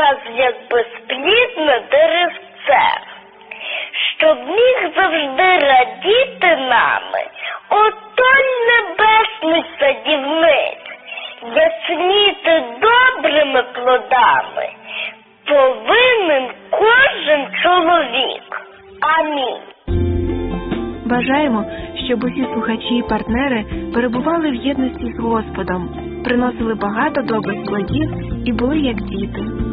нас як безплідне деревце, щоб міг завжди радіти нами отой небесний садівник, ясніти добрими плодами повинен кожен чоловік. Амінь. Бажаємо, щоб усі слухачі і партнери перебували в єдності з Господом, приносили багато добрих плодів і були як діти.